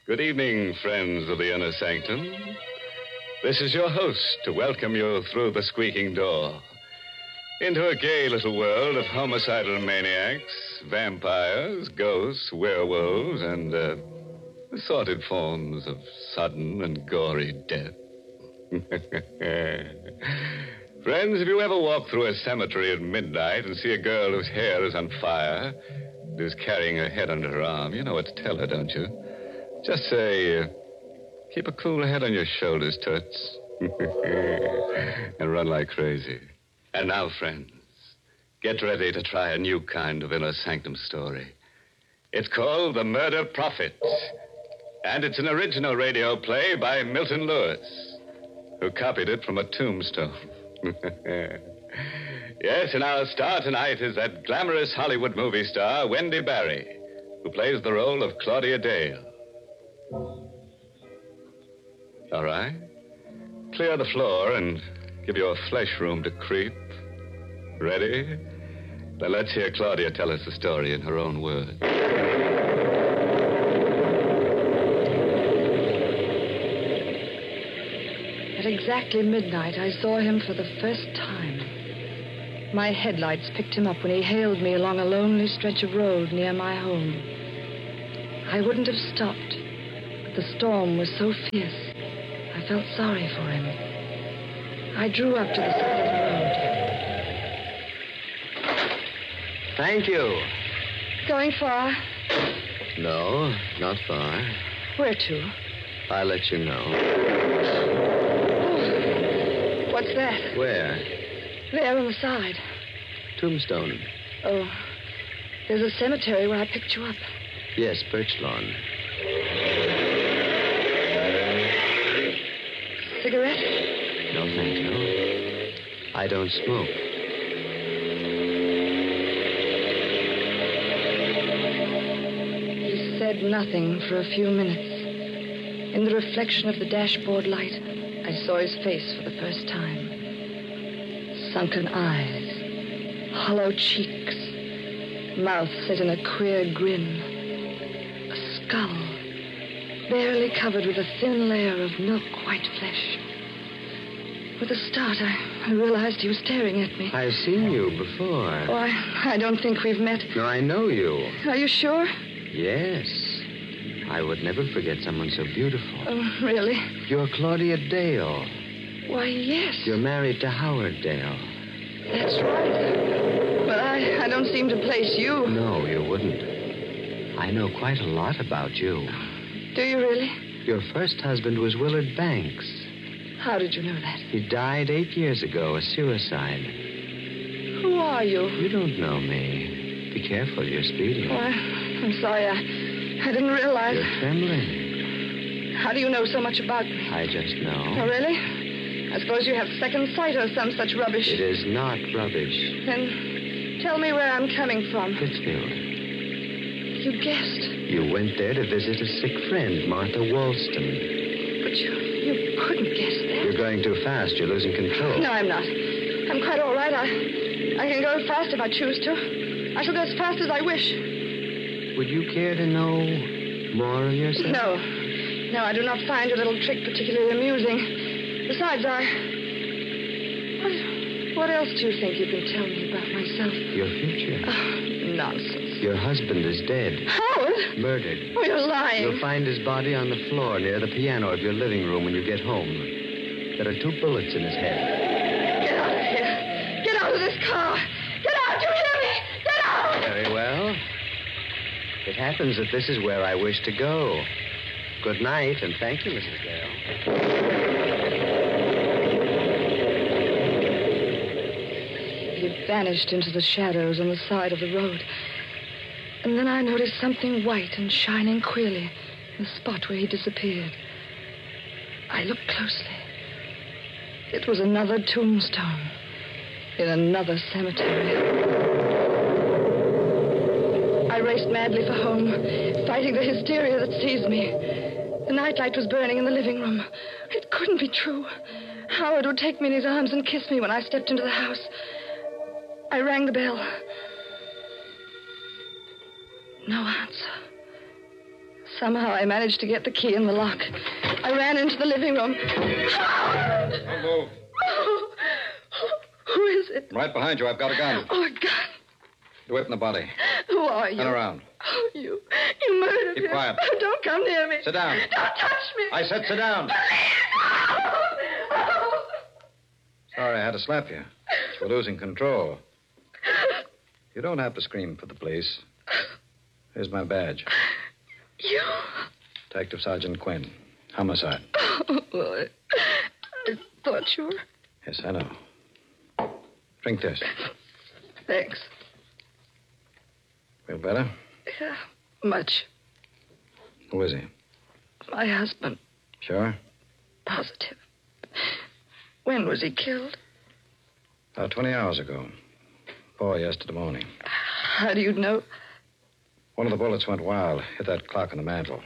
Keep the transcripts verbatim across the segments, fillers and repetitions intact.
Good evening, friends of the Inner Sanctum. This is your host to welcome you through the squeaking door into a gay little world of homicidal maniacs, vampires, ghosts, werewolves, and uh, assorted forms of sudden and gory death. Friends, if you ever walk through a cemetery at midnight and see a girl whose hair is on fire and is carrying her head under her arm, you know what to tell her, don't you? Just say, uh, keep a cool head on your shoulders, Toots. And run like crazy. And now, friends, get ready to try a new kind of Inner Sanctum story. It's called The Murder Prophet. And it's an original radio play by Milton Lewis, who copied it from a tombstone. Yes, and our star tonight is that glamorous Hollywood movie star, Wendy Barry, who plays the role of Claudia Dale. All right. Clear the floor and give your flesh room to creep. Ready? Then let's hear Claudia tell us the story in her own words. At exactly midnight, I saw him for the first time. My headlights picked him up when he hailed me along a lonely stretch of road near my home. I wouldn't have stopped, but the storm was so fierce, I felt sorry for him. I drew up to the side of the road. Thank you. Going far? No, not far. Where to? I'll let you know. Oh, what's that? Where? There on the side. Tombstone. Oh, there's a cemetery where I picked you up. Yes, Birch Lawn. Cigarette? No, thank you. I don't smoke. He said nothing for a few minutes. In the reflection of the dashboard light, I saw his face for the first time. Sunken eyes, hollow cheeks, mouth set in a queer grin. A skull, barely covered with a thin layer of milk-white flesh. With a start, I, I realized he was staring at me. I've seen you before. Oh, I, I don't think we've met. No, I know you. Are you sure? Yes. I would never forget someone so beautiful. Oh, really? You're Claudia Dale. Why, yes. You're married to Howard Dale. That's right. But I, I don't seem to place you. No, you wouldn't. I know quite a lot about you. Do you really? Your first husband was Willard Banks. How did you know that? He died eight years ago, a suicide. Who are you? You don't know me. Be careful, you're speeding. Oh, I, I'm sorry. I, I didn't realize. You're trembling. How do you know so much about me? I just know. Oh, really? I suppose you have second sight or some such rubbish. It is not rubbish. Then tell me where I'm coming from. Pittsfield. You guessed. You went there to visit a sick friend, Martha Walston. But you, you couldn't guess that. You're going too fast. You're losing control. No, I'm not. I'm quite all right. I, I can go fast if I choose to. I shall go as fast as I wish. Would you care to know more of yourself? No. No, I do not find your little trick particularly amusing. Besides, I... What, what else do you think you can tell me about myself? Your future. Oh, nonsense. Your husband is dead. Howard? Murdered. Oh, you're lying. You'll find his body on the floor near the piano of your living room when you get home. There are two bullets in his head. Get out of here. Get out of this car. Get out, you hear me? Get out! Very well. It happens that this is where I wish to go. Good night, and thank you, Missus Dale. He vanished into the shadows on the side of the road. And then I noticed something white and shining queerly in the spot where he disappeared. I looked closely. It was another tombstone in another cemetery. I raced madly for home, fighting the hysteria that seized me. The nightlight was burning in the living room. It couldn't be true. Howard would take me in his arms and kiss me when I stepped into the house. I rang the bell. No answer. Somehow I managed to get the key in the lock. I ran into the living room. Don't move. Oh, who is it? I'm right behind you. I've got a gun. Oh, a gun. Get away from the body. Who are you? Turn around. Oh, you. You murdered Keep him. quiet. Oh, don't come near me. Sit down. Don't touch me. I said sit down. Oh, oh. Sorry I had to slap you. You're losing control. You don't have to scream for the police. Here's my badge. You? Detective Sergeant Quinn. Homicide. Oh, well, I, I thought you were. Yes, I know. Drink this. Thanks. Feel better? Yeah, much. Who is he? My husband. Sure? Positive. When was he killed? About twenty hours ago. Four yesterday morning. How do you know? One of the bullets went wild, hit that clock on the mantel.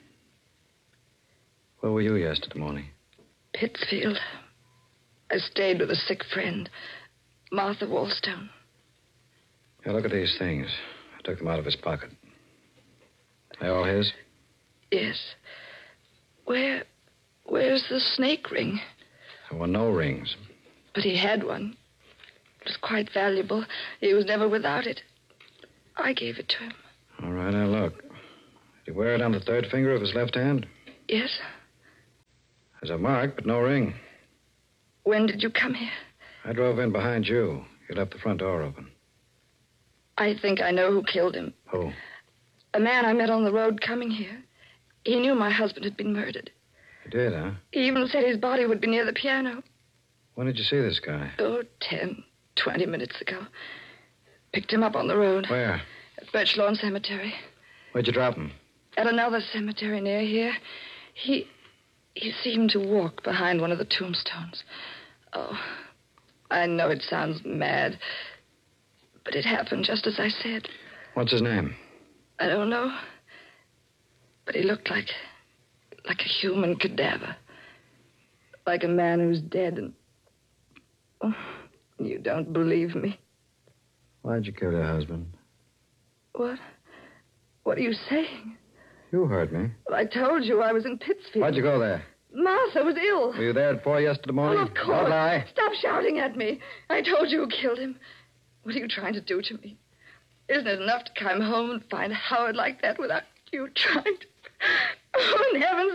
Where were you yesterday morning? Pittsfield. I stayed with a sick friend, Martha Wallstone. Now, look at these things. I took them out of his pocket. They all his? Yes. Where, where's the snake ring? There were no rings. But he had one. It was quite valuable. He was never without it. I gave it to him. All right, now look. Did he wear it on the third finger of his left hand? Yes. There's a mark, but no ring. When did you come here? I drove in behind you. You left the front door open. I think I know who killed him. Who? A man I met on the road coming here. He knew my husband had been murdered. You did, huh? He even said his body would be near the piano. When did you see this guy? Oh, ten, twenty minutes ago. Picked him up on the road. Where? At Birch Lawn Cemetery. Where'd you drop him? At another cemetery near here. He... he seemed to walk behind one of the tombstones. Oh, I know it sounds mad, but it happened just as I said. What's his name? I don't know. But he looked like... like a human cadaver. Like a man who's dead and... Oh, you don't believe me. Why'd you kill your husband? What? What are you saying? You heard me. Well, I told you I was in Pittsfield. Why'd you go there? Martha was ill. Were you there at four yesterday morning? Oh, of course. Don't lie. Stop shouting at me. I told you who killed him. What are you trying to do to me? Isn't it enough to come home and find Howard like that without you trying to... Oh, in heaven's